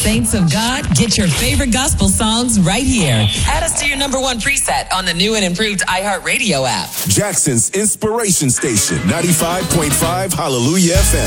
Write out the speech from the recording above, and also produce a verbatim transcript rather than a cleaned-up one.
Saints of God, get your favorite gospel songs right here. Add us to your number one preset on the new and improved iHeartRadio app. Jackson's Inspiration Station, ninety-five point five Hallelujah F M.